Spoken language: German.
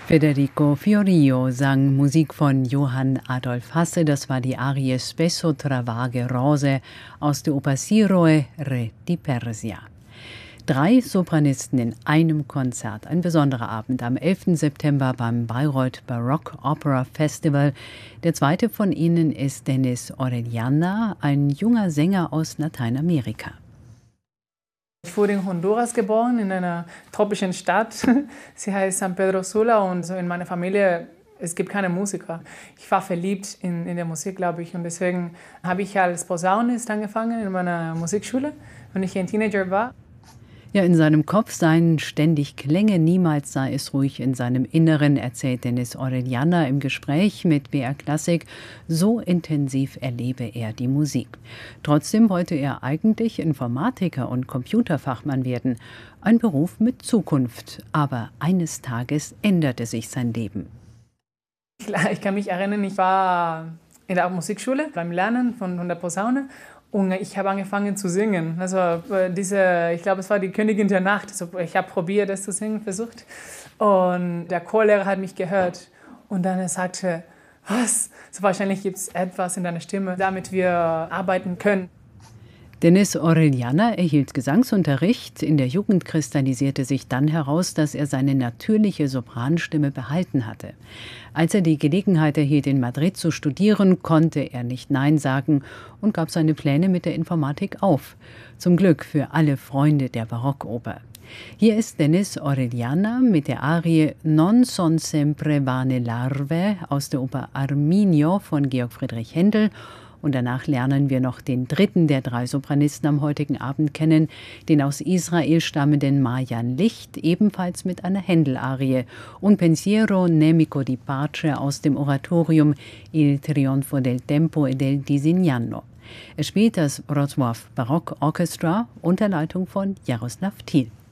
Federico Fiorillo sang Musik von Johann Adolf Hasse. Das war die Arie Spesso travage rose aus der Oper Siroe, Re di Persia. 3 Sopranisten in einem Konzert. Ein besonderer Abend am 11. September beim Bayreuth Baroque Opera Festival. Der zweite von ihnen ist Denis Orellana, ein junger Sänger aus Lateinamerika. Ich wurde in Honduras geboren, in einer tropischen Stadt. Sie heißt San Pedro Sula und so in meiner Familie, es gibt keine Musiker. Ich war verliebt in der Musik, glaube ich. Und deswegen habe ich als Posaunist angefangen in meiner Musikschule, wenn ich ein Teenager war. Ja, in seinem Kopf seien ständig Klänge, niemals sei es ruhig in seinem Inneren, erzählt Denis Orellana im Gespräch mit BR Klassik. So intensiv erlebe er die Musik. Trotzdem wollte er eigentlich Informatiker und Computerfachmann werden. Ein Beruf mit Zukunft. Aber eines Tages änderte sich sein Leben. Ich kann mich erinnern, ich war in der Musikschule beim Lernen von der Posaune. Und ich habe angefangen zu singen. Also ich glaube, es war die Königin der Nacht. Also ich habe probiert, das zu singen, versucht. Und der Chorlehrer hat mich gehört. Und dann sagte er, was? So wahrscheinlich gibt es etwas in deiner Stimme, damit wir arbeiten können. Denis Orellana erhielt Gesangsunterricht. In der Jugend kristallisierte sich dann heraus, dass er seine natürliche Sopranstimme behalten hatte. Als er die Gelegenheit erhielt, in Madrid zu studieren, konnte er nicht Nein sagen und gab seine Pläne mit der Informatik auf. Zum Glück für alle Freunde der Barockoper. Hier ist Denis Orellana mit der Arie Non son sempre vane larve aus der Oper Arminio von Georg Friedrich Händel. Und danach lernen wir noch den dritten der 3 Sopranisten am heutigen Abend kennen, den aus Israel stammenden Marjan Licht, ebenfalls mit einer Händel-Arie, Un pensiero nemico di pace aus dem Oratorium Il trionfo del tempo e del Disignano. Er spielt das Wrocław Baroque Orchestra unter Leitung von Jaroslav Thiel.